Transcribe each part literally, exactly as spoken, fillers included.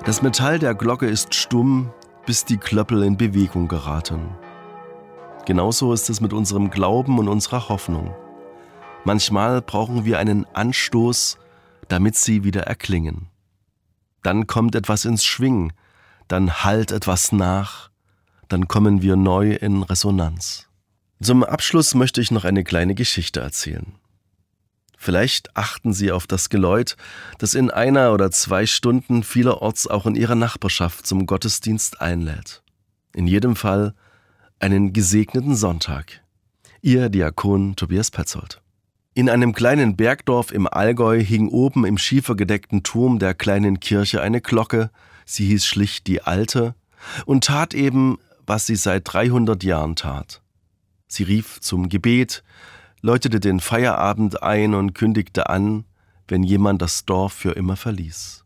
Das Metall der Glocke ist stumm, bis die Klöppel in Bewegung geraten. Genauso ist es mit unserem Glauben und unserer Hoffnung. Manchmal brauchen wir einen Anstoß, damit sie wieder erklingen. Dann kommt etwas ins Schwingen, dann hallt etwas nach, dann kommen wir neu in Resonanz. Zum Abschluss möchte ich noch eine kleine Geschichte erzählen. Vielleicht achten Sie auf das Geläut, das in einer oder zwei Stunden vielerorts auch in Ihrer Nachbarschaft zum Gottesdienst einlädt. In jedem Fall einen gesegneten Sonntag. Ihr Diakon Tobias Petzold. In einem kleinen Bergdorf im Allgäu hing oben im schiefergedeckten Turm der kleinen Kirche eine Glocke, sie hieß schlicht die Alte, und tat eben, was sie seit dreihundert Jahren tat. Sie rief zum Gebet, läutete den Feierabend ein und kündigte an, wenn jemand das Dorf für immer verließ.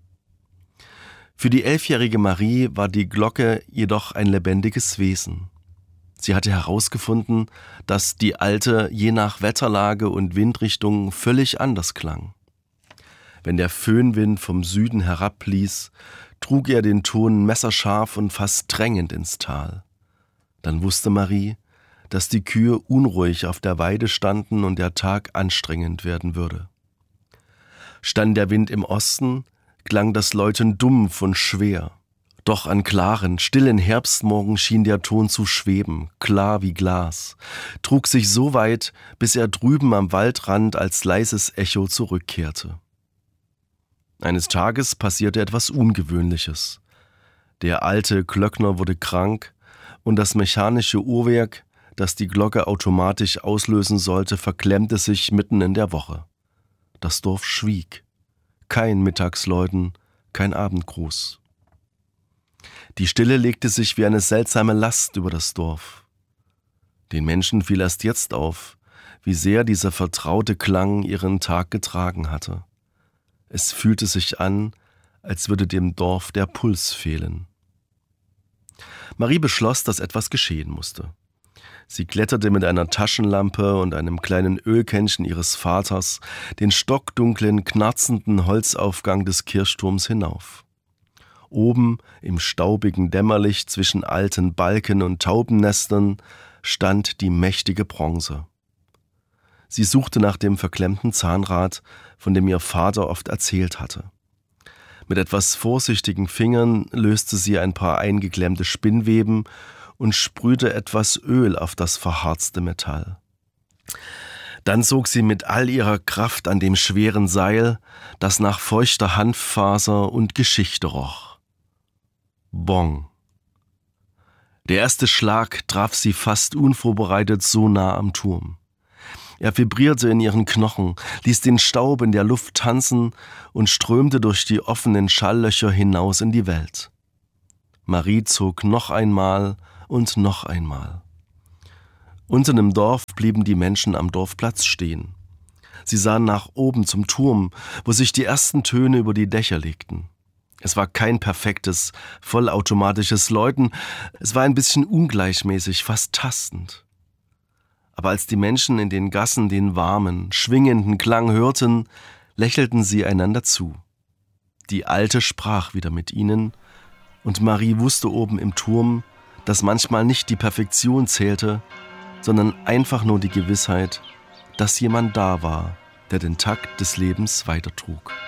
Für die elfjährige Marie war die Glocke jedoch ein lebendiges Wesen. Sie hatte herausgefunden, dass die Alte je nach Wetterlage und Windrichtung völlig anders klang. Wenn der Föhnwind vom Süden herabblies, trug er den Ton messerscharf und fast drängend ins Tal. Dann wusste Marie, dass die Kühe unruhig auf der Weide standen und der Tag anstrengend werden würde. Stand der Wind im Osten, klang das Läuten dumpf und schwer. Doch an klaren, stillen Herbstmorgen schien der Ton zu schweben, klar wie Glas, trug sich so weit, bis er drüben am Waldrand als leises Echo zurückkehrte. Eines Tages passierte etwas Ungewöhnliches. Der alte Glöckner wurde krank und das mechanische Uhrwerk, das die Glocke automatisch auslösen sollte, verklemmte sich mitten in der Woche. Das Dorf schwieg. Kein Mittagsläuten, kein Abendgruß. Die Stille legte sich wie eine seltsame Last über das Dorf. Den Menschen fiel erst jetzt auf, wie sehr dieser vertraute Klang ihren Tag getragen hatte. Es fühlte sich an, als würde dem Dorf der Puls fehlen. Marie beschloss, dass etwas geschehen musste. Sie kletterte mit einer Taschenlampe und einem kleinen Ölkännchen ihres Vaters den stockdunklen, knarzenden Holzaufgang des Kirchturms hinauf. Oben im staubigen Dämmerlicht zwischen alten Balken und Taubennestern stand die mächtige Bronze. Sie suchte nach dem verklemmten Zahnrad, von dem ihr Vater oft erzählt hatte. Mit etwas vorsichtigen Fingern löste sie ein paar eingeklemmte Spinnweben und sprühte etwas Öl auf das verharzte Metall. Dann zog sie mit all ihrer Kraft an dem schweren Seil, das nach feuchter Hanffaser und Geschichte roch. Bong. Der erste Schlag traf sie fast unvorbereitet so nah am Turm. Er vibrierte in ihren Knochen, ließ den Staub in der Luft tanzen und strömte durch die offenen Schalllöcher hinaus in die Welt. Marie zog noch einmal und noch einmal. Unten im Dorf blieben die Menschen am Dorfplatz stehen. Sie sahen nach oben zum Turm, wo sich die ersten Töne über die Dächer legten. Es war kein perfektes, vollautomatisches Läuten, es war ein bisschen ungleichmäßig, fast tastend. Aber als die Menschen in den Gassen den warmen, schwingenden Klang hörten, lächelten sie einander zu. Die Alte sprach wieder mit ihnen, und Marie wusste oben im Turm, dass manchmal nicht die Perfektion zählte, sondern einfach nur die Gewissheit, dass jemand da war, der den Takt des Lebens weitertrug.